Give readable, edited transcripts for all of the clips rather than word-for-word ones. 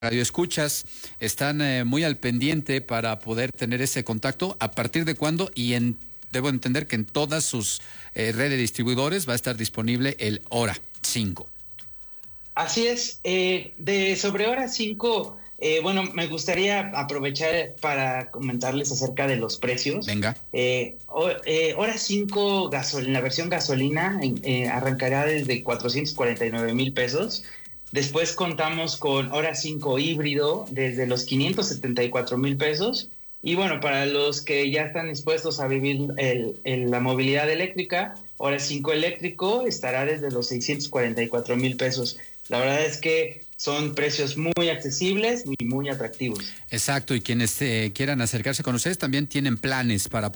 radioescuchas están muy al pendiente para poder tener ese contacto. ¿A partir de cuándo? Debo entender que en todas sus redes de distribuidores va a estar disponible el Hora 5. Así es. Sobre Hora 5, bueno, me gustaría aprovechar para comentarles acerca de los precios. Venga. Hora 5 en la versión gasolina arrancará desde 449,000 pesos. Después contamos con Hora 5 híbrido desde los 574,000 pesos. Y bueno, para los que ya están dispuestos a vivir la movilidad eléctrica, Hora 5 eléctrico estará desde los 644,000 pesos. La verdad es que son precios muy accesibles y muy atractivos. Exacto, y quienes quieran acercarse con ustedes también tienen planes para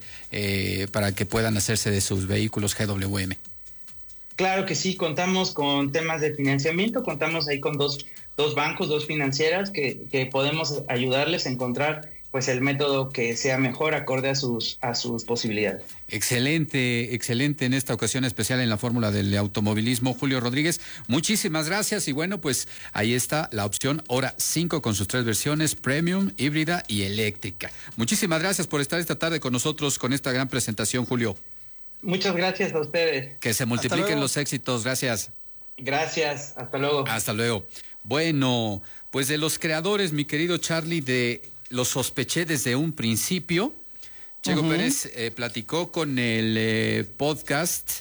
para que puedan hacerse de sus vehículos GWM. Claro que sí, contamos con temas de financiamiento, contamos ahí con dos bancos, dos financieras que podemos ayudarles a encontrar pues el método que sea mejor acorde a sus posibilidades. Excelente en esta ocasión especial en la fórmula del automovilismo. Julio Rodríguez, muchísimas gracias y bueno, pues ahí está la opción Hora 5 con sus 3 versiones, Premium, híbrida y eléctrica. Muchísimas gracias por estar esta tarde con nosotros con esta gran presentación, Julio. Muchas gracias a ustedes. Que se multipliquen los éxitos, gracias. Gracias, hasta luego. Hasta luego. Bueno, pues de los creadores, mi querido Charlie, de Lo sospeché desde un principio, Checo Pérez platicó con el podcast,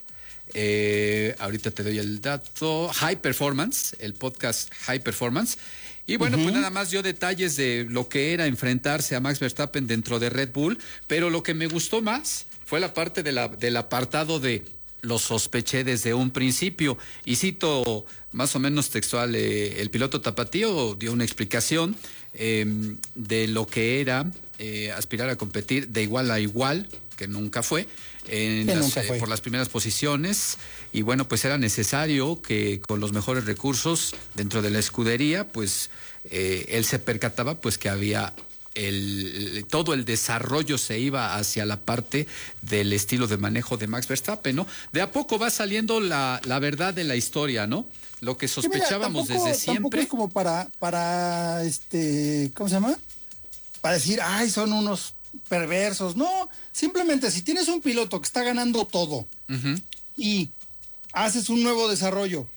ahorita te doy el dato, High Performance, el podcast High Performance, y bueno, pues nada más dio detalles de lo que era enfrentarse a Max Verstappen dentro de Red Bull, pero lo que me gustó más fue la parte del apartado de lo sospeché desde un principio. Y cito más o menos textual, el piloto tapatío dio una explicación de lo que era aspirar a competir de igual a igual, que nunca fue, por las primeras posiciones. Y bueno, pues era necesario que con los mejores recursos dentro de la escudería, pues él se percataba pues que había todo el desarrollo se iba hacia la parte del estilo de manejo de Max Verstappen, ¿no? De a poco va saliendo la verdad de la historia, ¿no? Lo que sospechábamos desde siempre. Tampoco es como para ¿cómo se llama? Para decir, ay, son unos perversos. No, simplemente si tienes un piloto que está ganando todo y haces un nuevo desarrollo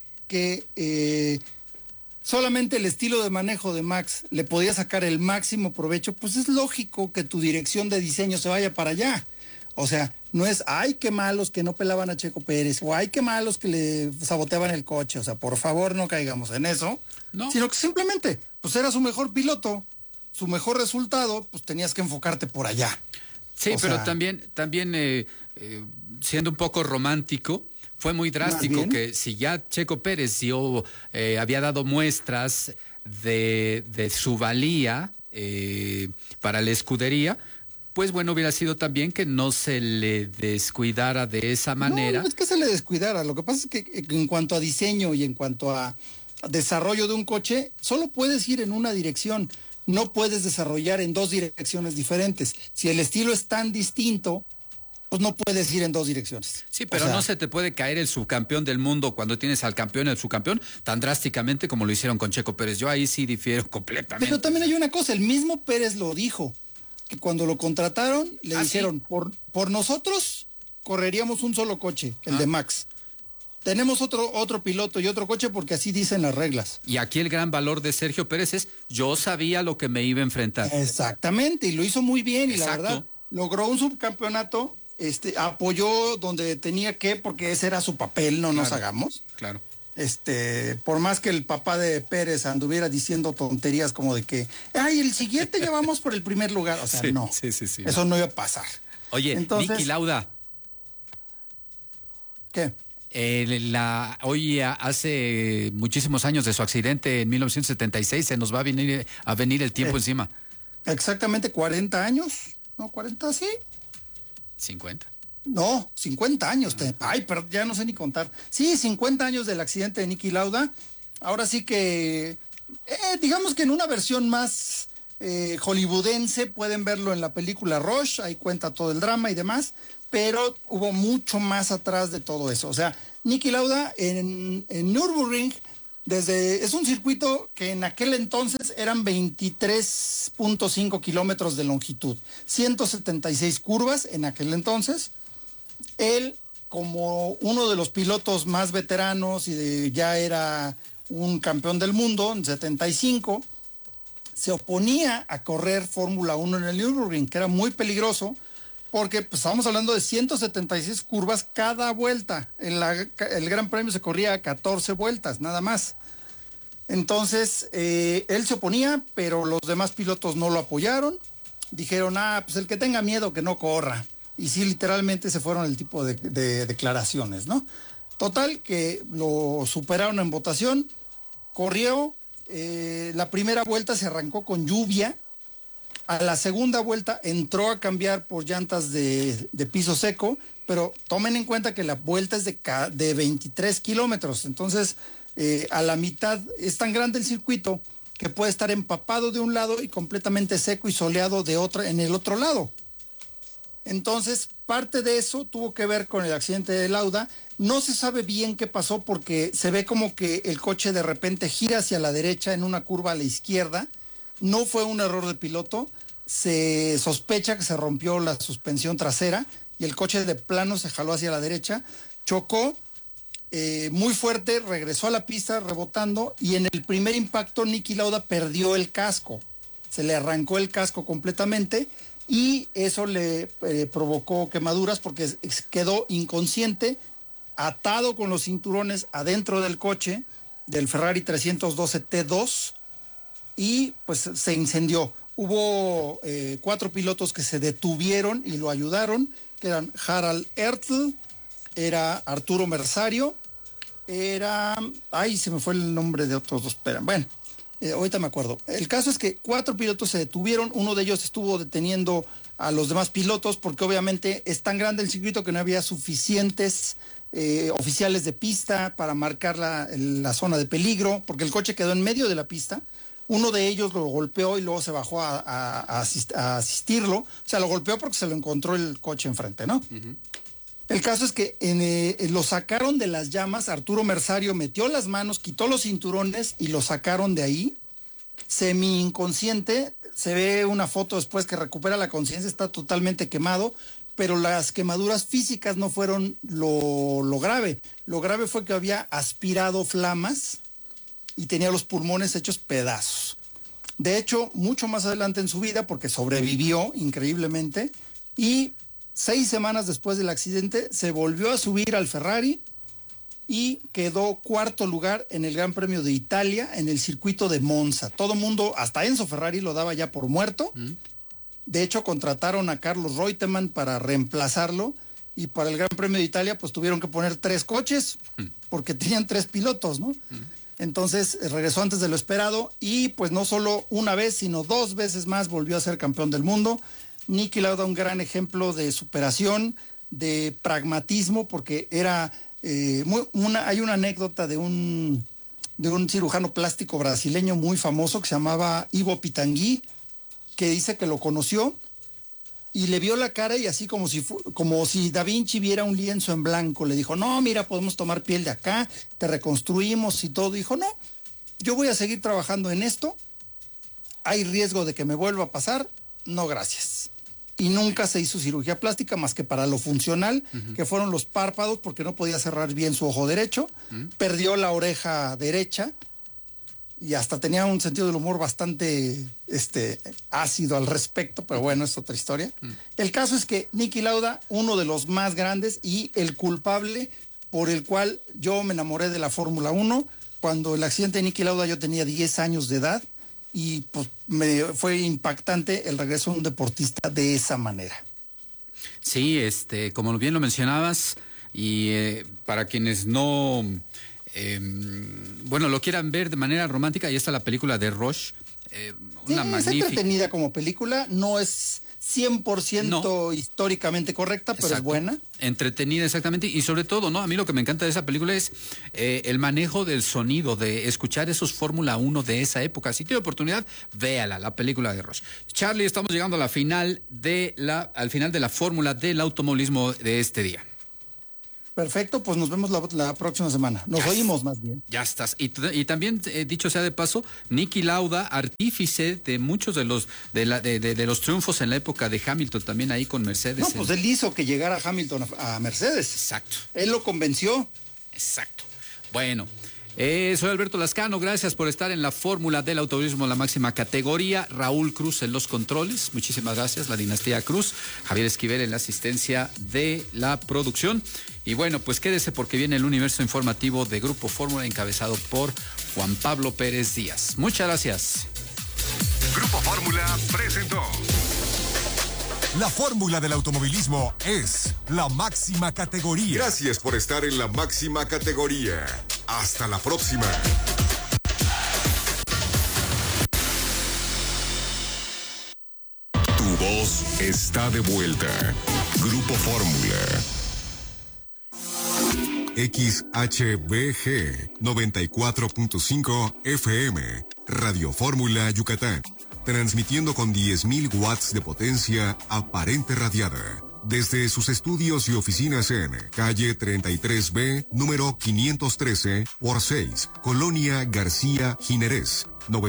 que solamente el estilo de manejo de Max le podía sacar el máximo provecho, pues es lógico que tu dirección de diseño se vaya para allá. O sea, no es, ay, qué malos que no pelaban a Checo Pérez, o ay, qué malos que le saboteaban el coche. O sea, por favor, no caigamos en eso. No. Sino que simplemente, pues era su mejor piloto, su mejor resultado, pues tenías que enfocarte por allá. Sí, pero también siendo un poco romántico, fue muy drástico que si ya Checo Pérez había dado muestras de su valía para la escudería, pues bueno, hubiera sido también que no se le descuidara de esa manera. No es que se le descuidara, lo que pasa es que en cuanto a diseño y en cuanto a desarrollo de un coche, solo puedes ir en una dirección, no puedes desarrollar en dos direcciones diferentes. Si el estilo es tan distinto, pues no puedes ir en dos direcciones. Sí, pero no se te puede caer el subcampeón del mundo cuando tienes al campeón y al subcampeón tan drásticamente como lo hicieron con Checo Pérez. Yo ahí sí difiero completamente. Pero también hay una cosa, el mismo Pérez lo dijo, que cuando lo contrataron le dijeron, ¿sí? por nosotros correríamos un solo coche, el de Max. Tenemos otro piloto y otro coche porque así dicen las reglas. Y aquí el gran valor de Sergio Pérez es, yo sabía lo que me iba a enfrentar. Exactamente, y lo hizo muy bien. Exacto. Y la verdad, logró un subcampeonato. Apoyó donde tenía que, porque ese era su papel, no nos hagamos. Claro. Por más que el papá de Pérez anduviera diciendo tonterías como de que, ay, el siguiente ya vamos por el primer lugar. O sea, no. Sí. Eso no iba a pasar. Oye, entonces, Niki Lauda. ¿Qué? Hoy hace muchísimos años de su accidente en 1976, se nos va a venir el tiempo encima. Exactamente 40 años. No, 40, sí. 50. No, 50 años. Ay, pero ya no sé ni contar. Sí, 50 años del accidente de Niki Lauda. Ahora sí que, digamos que en una versión más hollywoodense, pueden verlo en la película Rush, ahí cuenta todo el drama y demás, pero hubo mucho más atrás de todo eso. O sea, Niki Lauda en Nürburgring Es un circuito que en aquel entonces eran 23.5 kilómetros de longitud, 176 curvas en aquel entonces. Él, como uno de los pilotos más veteranos ya era un campeón del mundo en 75, se oponía a correr Fórmula 1 en el Nürburgring, que era muy peligroso, porque pues, estábamos hablando de 176 curvas cada vuelta. El Gran Premio se corría a 14 vueltas, nada más. Entonces, él se oponía, pero los demás pilotos no lo apoyaron. Dijeron, pues el que tenga miedo que no corra. Y sí, literalmente se fueron el tipo de declaraciones, ¿no? Total, que lo superaron en votación. Corrió, la primera vuelta se arrancó con lluvia. A la segunda vuelta entró a cambiar por llantas de piso seco, pero tomen en cuenta que la vuelta es de 23 kilómetros. Entonces, a la mitad es tan grande el circuito que puede estar empapado de un lado y completamente seco y soleado en el otro lado. Entonces, parte de eso tuvo que ver con el accidente de Lauda. No se sabe bien qué pasó porque se ve como que el coche de repente gira hacia la derecha en una curva a la izquierda. No fue un error de piloto. Se sospecha que se rompió la suspensión trasera y el coche de plano se jaló hacia la derecha. Chocó muy fuerte, regresó a la pista rebotando y en el primer impacto Niki Lauda perdió el casco. Se le arrancó el casco completamente y eso le provocó quemaduras porque quedó inconsciente, atado con los cinturones adentro del coche del Ferrari 312 T2 y pues se incendió. Hubo 4 pilotos que se detuvieron y lo ayudaron, que eran Harald Ertl, era Arturo Merzario, se me fue el nombre de otros dos, espera, bueno, ahorita me acuerdo. El caso es que 4 pilotos se detuvieron, uno de ellos estuvo deteniendo a los demás pilotos porque obviamente es tan grande el circuito que no había suficientes oficiales de pista para marcar la zona de peligro, porque el coche quedó en medio de la pista. Uno de ellos lo golpeó y luego se bajó a asistirlo. O sea, lo golpeó porque se lo encontró el coche enfrente, ¿no? Uh-huh. El caso es que lo sacaron de las llamas. Arturo Merzario metió las manos, quitó los cinturones y lo sacaron de ahí. Semi inconsciente. Se ve una foto después que recupera la conciencia, está totalmente quemado. Pero las quemaduras físicas no fueron lo grave. Lo grave fue que había aspirado flamas y tenía los pulmones hechos pedazos. De hecho, mucho más adelante en su vida, porque sobrevivió increíblemente, y 6 semanas después del accidente se volvió a subir al Ferrari y quedó 4º lugar en el Gran Premio de Italia en el circuito de Monza. Todo mundo, hasta Enzo Ferrari, lo daba ya por muerto. De hecho, contrataron a Carlos Reutemann para reemplazarlo y para el Gran Premio de Italia pues tuvieron que poner 3 coches porque tenían 3 pilotos, ¿no? Entonces regresó antes de lo esperado y pues no solo una vez, sino 2 veces más volvió a ser campeón del mundo. Niki Lauda, un gran ejemplo de superación, de pragmatismo, porque era hay una anécdota de un cirujano plástico brasileño muy famoso que se llamaba Ivo Pitangui, que dice que lo conoció y le vio la cara y así como si Da Vinci viera un lienzo en blanco, le dijo, no, mira, podemos tomar piel de acá, te reconstruimos y todo. Dijo, no, yo voy a seguir trabajando en esto, hay riesgo de que me vuelva a pasar, no, gracias. Y nunca se hizo cirugía plástica más que para lo funcional, que fueron los párpados, porque no podía cerrar bien su ojo derecho, perdió la oreja derecha, y hasta tenía un sentido del humor bastante ácido al respecto, pero bueno, es otra historia. El caso es que Niki Lauda, uno de los más grandes y el culpable por el cual yo me enamoré de la Fórmula 1, cuando el accidente de Niki Lauda yo tenía 10 años de edad y pues fue impactante el regreso de un deportista de esa manera. Sí, como bien lo mencionabas, y para quienes no... lo quieran ver de manera romántica, ahí está la película de Rush, una magnífica. Es entretenida como película, no es 100% históricamente correcta, pero es buena. Entretenida, exactamente, y sobre todo, ¿no? A mí lo que me encanta de esa película es el manejo del sonido, de escuchar esos Fórmula 1 de esa época. Si tiene oportunidad, véala, la película de Rush. Charlie, estamos llegando a al final de la fórmula del automovilismo de este día. Perfecto, pues nos vemos la próxima semana. Nos oímos más bien. Ya estás. Y también, dicho sea de paso, Niki Lauda, artífice de muchos de los triunfos en la época de Hamilton, también ahí con Mercedes. No, pues él hizo que llegara Hamilton a Mercedes. Exacto. Él lo convenció. Exacto. Bueno, soy Alberto Lascano, gracias por estar en la fórmula del automovilismo, la máxima categoría. Raúl Cruz en los controles, muchísimas gracias, la dinastía Cruz. Javier Esquivel en la asistencia de la producción. Y bueno, pues quédese porque viene el universo informativo de Grupo Fórmula encabezado por Juan Pablo Pérez Díaz. Muchas gracias. Grupo Fórmula presentó. La fórmula del automovilismo es la máxima categoría. Gracias por estar en la máxima categoría. Hasta la próxima. Tu voz está de vuelta. Grupo Fórmula. XHBG 94.5 FM. Radio Fórmula Yucatán. Transmitiendo con 10.000 watts de potencia aparente radiada. Desde sus estudios y oficinas en calle 33B, número 513 por 6, Colonia García Jiménez,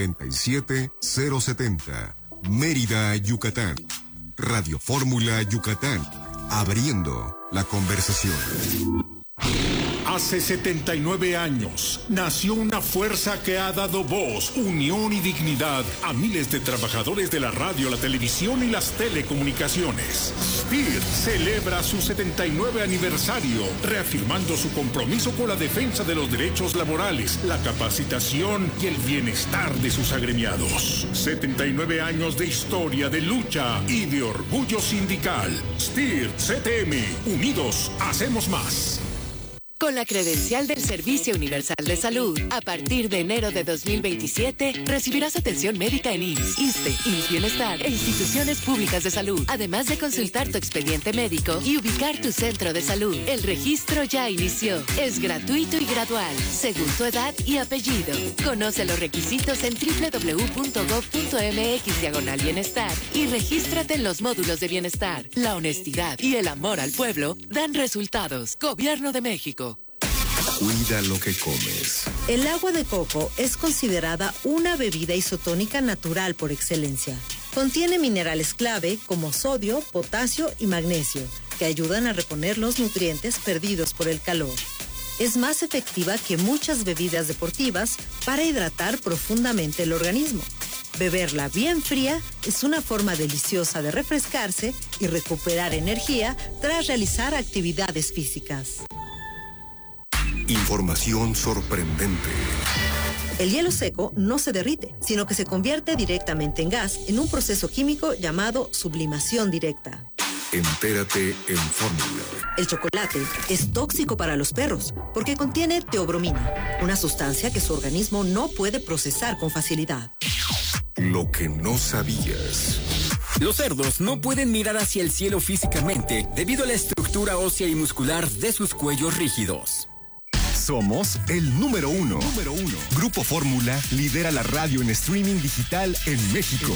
97070, Mérida, Yucatán. Radio Fórmula Yucatán, abriendo la conversación. Hace 79 años nació una fuerza que ha dado voz, unión y dignidad a miles de trabajadores de la radio, la televisión y las telecomunicaciones. STIR celebra su 79 aniversario, reafirmando su compromiso con la defensa de los derechos laborales, la capacitación y el bienestar de sus agremiados. 79 años de historia, de lucha y de orgullo sindical. STIR CTM, unidos hacemos más. Con la credencial del Servicio Universal de Salud, a partir de enero de 2027, recibirás atención médica en IMSS, ISSSTE, IMSS Bienestar e instituciones públicas de salud, además de consultar tu expediente médico y ubicar tu centro de salud. El registro ya inició. Es gratuito y gradual, según tu edad y apellido. Conoce los requisitos en www.gov.mx/bienestar y regístrate en los módulos de bienestar. La honestidad y el amor al pueblo dan resultados. Gobierno de México. Cuida lo que comes. El agua de coco es considerada una bebida isotónica natural por excelencia. Contiene minerales clave como sodio, potasio y magnesio, que ayudan a reponer los nutrientes perdidos por el calor. Es más efectiva que muchas bebidas deportivas para hidratar profundamente el organismo. Beberla bien fría es una forma deliciosa de refrescarse y recuperar energía tras realizar actividades físicas. Información sorprendente. El hielo seco no se derrite, sino que se convierte directamente en gas en un proceso químico llamado sublimación directa. Entérate en Fórmula. El chocolate es tóxico para los perros porque contiene teobromina, una sustancia que su organismo no puede procesar con facilidad. Lo que no sabías. Los cerdos no pueden mirar hacia el cielo físicamente debido a la estructura ósea y muscular de sus cuellos rígidos. Somos el número uno. Grupo Fórmula lidera la radio en streaming digital en México.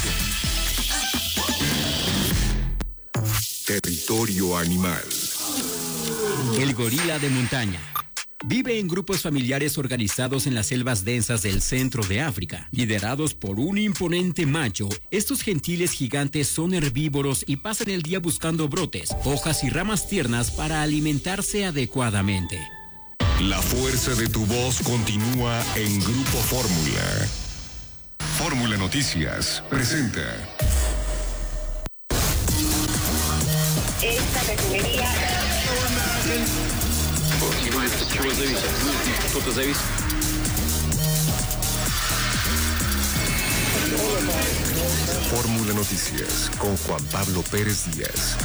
Territorio animal. El gorila de montaña. Vive en grupos familiares organizados en las selvas densas del centro de África. Liderados por un imponente macho, estos gentiles gigantes son herbívoros y pasan el día buscando brotes, hojas y ramas tiernas para alimentarse adecuadamente. La fuerza de tu voz continúa en Grupo Fórmula. Fórmula Noticias presenta. Esta categoría. Fórmula Noticias con Juan Pablo Pérez Díaz.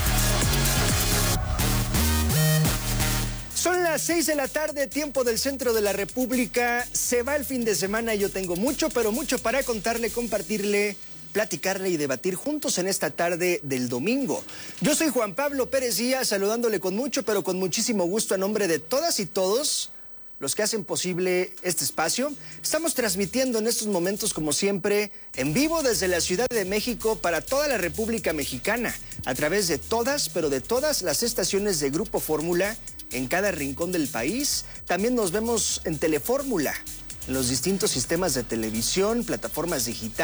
Son las 6 de la tarde, tiempo del centro de la República. Se va el fin de semana y yo tengo mucho, pero mucho para contarle, compartirle, platicarle y debatir juntos en esta tarde del domingo. Yo soy Juan Pablo Pérez Díaz, saludándole con mucho, pero con muchísimo gusto a nombre de todas y todos los que hacen posible este espacio. Estamos transmitiendo en estos momentos, como siempre, en vivo desde la Ciudad de México para toda la República Mexicana, a través de todas, pero de todas las estaciones de Grupo Fórmula en cada rincón del país. También nos vemos en Telefórmula, en los distintos sistemas de televisión, plataformas digitales.